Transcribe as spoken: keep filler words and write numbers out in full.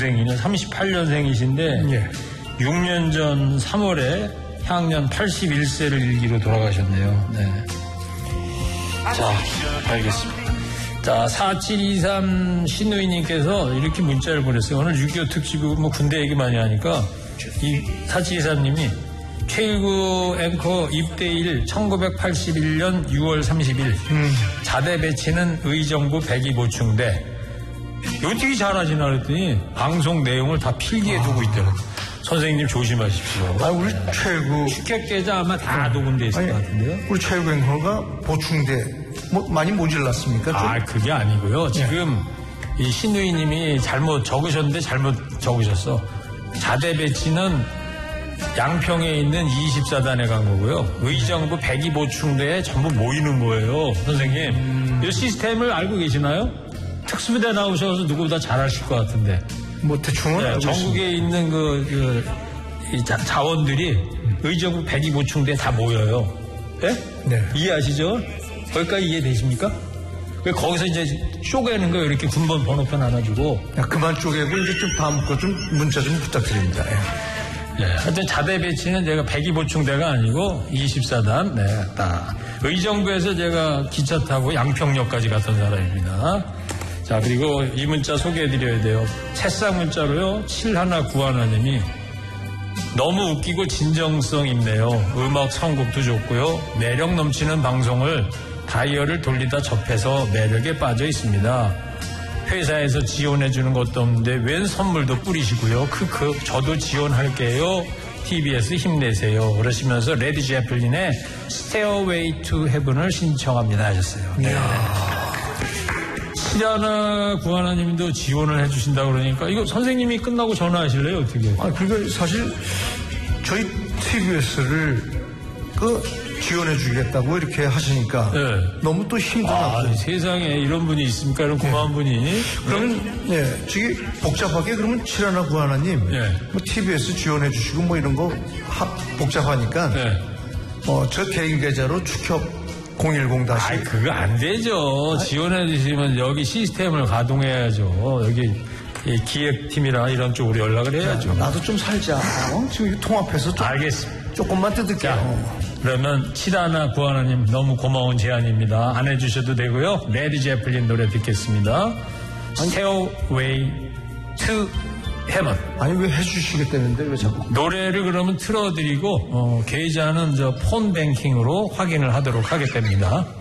동생이네. 삼십팔 년생이신데 예. 육 년 전 삼월에 향년 팔십일 세를 일기로 돌아가셨네요. 네. 자, 알겠습니다. 자, 사칠이삼 신우이님께서 이렇게 문자를 보냈어요. 오늘 육이오 특집이고 뭐 군대 얘기 많이 하니까 이 사칠이삼님이 최일구 앵커 입대일 천구백팔십일 년 유월 삼십일 음. 자대 배치는 의정부 백이 보충대. 어떻게 잘하시나 그랬더니 방송 내용을 다 필기해 아. 두고 있더라고요. 선생님 조심하십시오. 아, 우리 최일구 축격계좌 아마 다 녹음돼 있을 아니, 것 같은데요. 우리 최일구 앵커가 보충대 뭐 많이 모질랐습니까? 좀? 아, 그게 아니고요. 지금 네. 이 신우이님이 잘못 적으셨는데 잘못 적으셨어. 자대 배치는 양평에 있는 이십사 단에 간 거고요. 의정부 백이 보충대에 전부 모이는 거예요. 선생님. 음. 이 시스템을 알고 계시나요? 특수부대 나오셔서 누구보다 잘 아실 것 같은데. 뭐 대충은 네, 전국에 있는 그, 그 이 자, 자원들이 음. 의정부 백이 보충대에 다 모여요. 네? 네. 이해하시죠? 거기까지 이해되십니까? 거기서 이제 쪼개는 거예요. 이렇게 군번 번호편 하나 주고. 야, 그만 쪼개고 이제 좀 다음 거 좀 문자 좀 부탁드립니다. 예. 네, 하여튼 자대 배치는 제가 백이 보충대가 아니고 이십사 단, 네, 딱. 의정부에서 제가 기차 타고 양평역까지 갔던 사람입니다. 자, 그리고 이 문자 소개해드려야 돼요. 새싹 문자로요, 칠일구일님이 너무 웃기고 진정성 있네요. 음악 선곡도 좋고요. 매력 넘치는 방송을 다이얼을 돌리다 접해서 매력에 빠져 있습니다. 회사에서 지원해주는 것도 없는데 웬 선물도 뿌리시고요. 크크 저도 지원할게요. 티비에스 힘내세요. 그러시면서 레드 제플린의 Stairway to Heaven을 신청합니다 하셨어요. 네. 칠하나 구하나님도 지원을 해주신다고 그러니까 이거 선생님이 끝나고 전화하실래요? 어떻게? 아, 그러니까 사실 저희 티비에스를 그 지원해 주겠다고 이렇게 하시니까 네. 너무 또 힘들어요. 아, 세상에 이런 분이 있습니까? 이런 고마운 네. 분이. 그러면 네, 저기 복잡하게 그러면 칠하나 구하나님 네. 뭐 티비에스 지원해 주시고 뭐 이런 거 하, 복잡하니까 네. 어, 저 개인 계좌로 축협 공일공 다시. 아, 그거 안 되죠. 아이. 지원해 주시면 여기 시스템을 가동해야죠. 여기 기획팀이나 이런 쪽으로 연락을 해야죠. 야, 나도 좀 살자. 어? 지금 통합해서 좀. 알겠습니다. 조금만 뜯을게요. 그러면 칠하나 구하나님 너무 고마운 제안입니다. 안 해주셔도 되고요. 레드 제플린 노래 듣겠습니다. Stairway to Heaven. 아니 왜 해주시겠다는데 왜 자꾸 노래를 그러면 틀어드리고 어, 계좌는 저 폰 뱅킹으로 확인을 하도록 하겠답니다.